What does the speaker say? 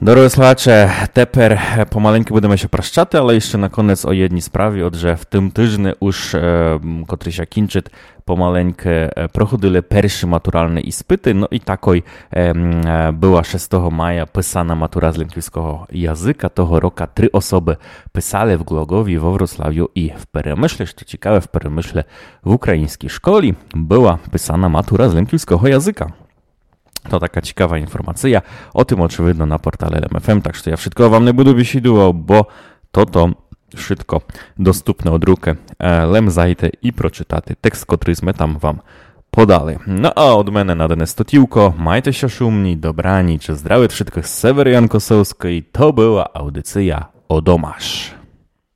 Дорогі слухачі, тепер помаленьку будемо ще прощати, але ще на конець о єдній справі. Отже, в тим тижні уж, котрий ще кінчить, помаленьке проходили перші матуральні іспити. No i такой była 6 maja pisana matura z lękowskiego języka. Того року 3 osoby pisali w Głogowie, we Wrocławiu i w Перемишлі. Що цікаве, в Перемишлі w ukraińskiej szkoli była pisana matura z lękowskiego języka. To taka ciekawa informacja, o tym oczywiście na portale LMFM, tak że ja wszystko wam nie będę wysiadował, bo to wszystko dostępne od ruky. Lem zajdę i przeczytaty tekst, który my tam wam podali. No a od mnie na dane stotiłko, majcie się szumni, dobrani, czy zdrowie wszystkich z Sewery Jankosowskiej, to była audycja o domasz.